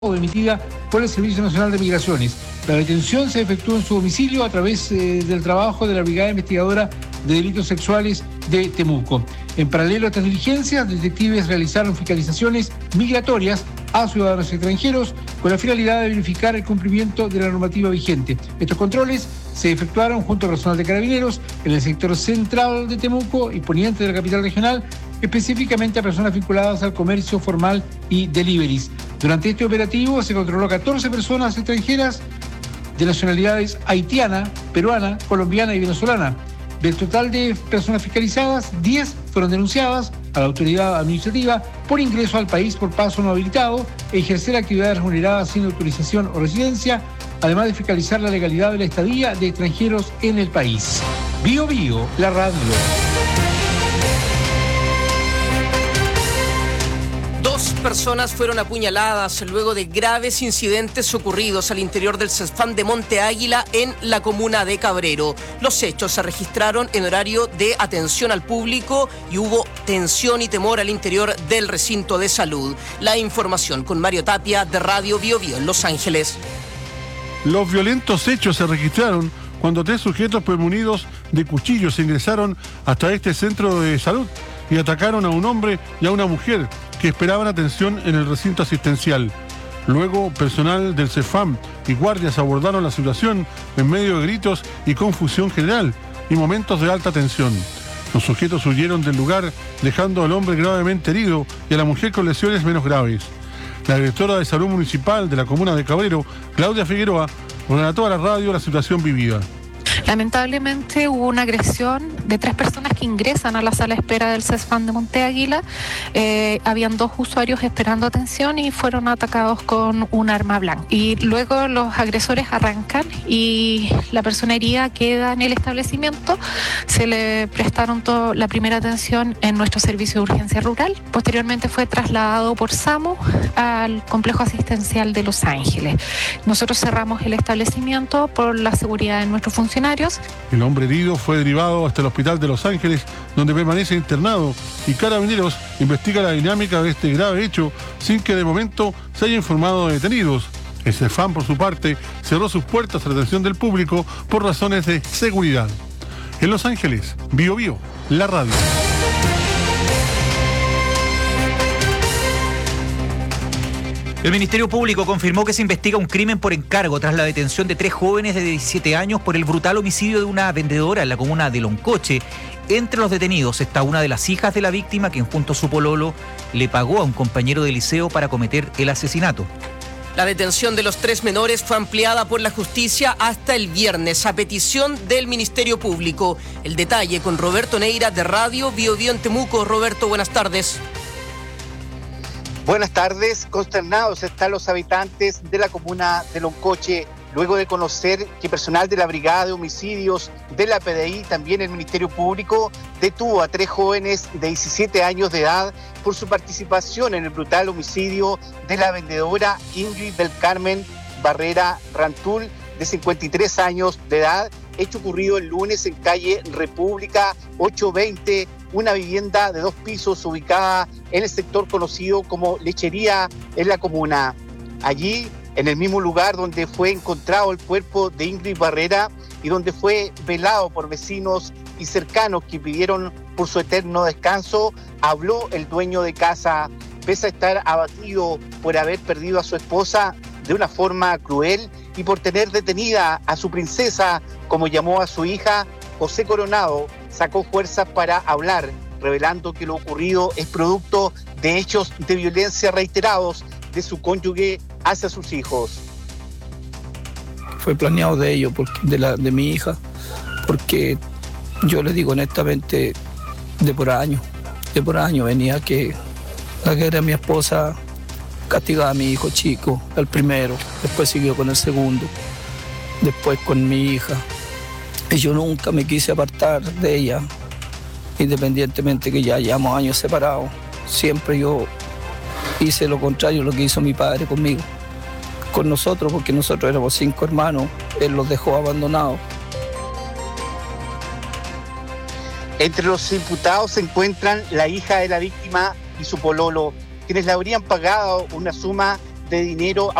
emitida por el Servicio Nacional de Migraciones. La detención se efectuó en su domicilio a través del trabajo de la Brigada Investigadora de Delitos Sexuales de Temuco. En paralelo a estas diligencias, detectives realizaron fiscalizaciones migratorias a ciudadanos extranjeros con la finalidad de verificar el cumplimiento de la normativa vigente. Estos controles se efectuaron junto al personal de Carabineros en el sector central de Temuco y poniente de la capital regional, específicamente a personas vinculadas al comercio formal y deliveries. Durante este operativo se controló 14 personas extranjeras de nacionalidades haitiana, peruana, colombiana y venezolana. Del total de personas fiscalizadas, 10 fueron denunciadas a la autoridad administrativa por ingreso al país por paso no habilitado, ejercer actividades remuneradas sin autorización o residencia, además de fiscalizar la legalidad de la estadía de extranjeros en el país. Bio Bio, la radio. Dos personas fueron apuñaladas luego de graves incidentes ocurridos al interior del CESFAM de Monte Águila en la comuna de Cabrero. Los hechos se registraron en horario de atención al público y hubo tensión y temor al interior del recinto de salud. La información con Mario Tapia de Radio Bio Bio en Los Ángeles. Los violentos hechos se registraron cuando 3 sujetos premunidos de cuchillos ingresaron hasta este centro de salud y atacaron a un hombre y a una mujer que esperaban atención en el recinto asistencial. Luego, personal del CEFAM y guardias abordaron la situación en medio de gritos y confusión general y momentos de alta tensión. Los sujetos huyeron del lugar, dejando al hombre gravemente herido y a la mujer con lesiones menos graves. La directora de Salud Municipal de la comuna de Cabrero, Claudia Figueroa, relató a la radio la situación vivida. Lamentablemente hubo una agresión de 3 personas que ingresan a la sala de espera del CESFAM de Monte Águila. Habían 2 usuarios esperando atención y fueron atacados con un arma blanca. Y luego los agresores arrancan y la persona herida queda en el establecimiento. Se le prestaron la primera atención en nuestro servicio de urgencia rural. Posteriormente fue trasladado por SAMU al complejo asistencial de Los Ángeles. Nosotros cerramos el establecimiento por la seguridad de nuestros funcionarios. El hombre herido fue derivado hasta el hospital de Los Ángeles, donde permanece internado, y Carabineros investiga la dinámica de este grave hecho sin que de momento se haya informado de detenidos. El CEFAM, por su parte, cerró sus puertas a la atención del público por razones de seguridad. En Los Ángeles, Bio Bio, la radio. El Ministerio Público confirmó que se investiga un crimen por encargo tras la detención de 3 jóvenes de 17 años por el brutal homicidio de una vendedora en la comuna de Loncoche. Entre los detenidos está una de las hijas de la víctima, quien junto a su pololo le pagó a un compañero de liceo para cometer el asesinato. La detención de los 3 menores fue ampliada por la justicia hasta el viernes a petición del Ministerio Público. El detalle con Roberto Neira de Radio Bio Bio en Temuco. Roberto, buenas tardes. Buenas tardes. Consternados están los habitantes de la comuna de Loncoche luego de conocer que personal de la Brigada de Homicidios de la PDI, también el Ministerio Público, detuvo a 3 jóvenes de 17 años de edad por su participación en el brutal homicidio de la vendedora Ingrid del Carmen Barrera Rantul, de 53 años de edad, hecho ocurrido el lunes en calle República 820, una vivienda de 2 pisos ubicada en el sector conocido como Lechería en la comuna. Allí, en el mismo lugar donde fue encontrado el cuerpo de Ingrid Barrera y donde fue velado por vecinos y cercanos que pidieron por su eterno descanso, habló el dueño de casa. Pese a estar abatido por haber perdido a su esposa de una forma cruel y por tener detenida a su princesa, como llamó a su hija, José Coronado sacó fuerzas para hablar, revelando que lo ocurrido es producto de hechos de violencia reiterados de su cónyuge hacia sus hijos. Fue planeado de ellos, de mi hija, porque yo le digo honestamente, de por año venía que la que era mi esposa castigaba a mi hijo chico, el primero, después siguió con el segundo, después con mi hija. Y yo nunca me quise apartar de ella, independientemente que ya llevamos años separados. Siempre yo hice lo contrario, lo que hizo mi padre conmigo, con nosotros, porque nosotros éramos 5 hermanos, él los dejó abandonados. Entre los imputados se encuentran la hija de la víctima y su pololo, quienes le habrían pagado una suma de dinero